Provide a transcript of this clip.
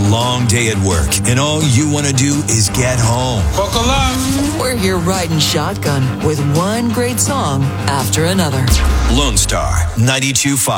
long day at work and all you want to do is get home. We're here riding shotgun with one great song after another. Lone Star 92.5.